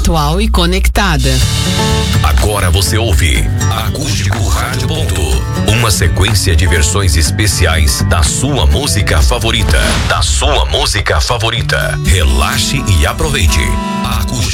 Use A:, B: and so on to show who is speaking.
A: atual e conectada.
B: Agora você ouve Acústico Rádio Ponto. Uma sequência de versões especiais da sua música favorita. Relaxe e aproveite. Acústico.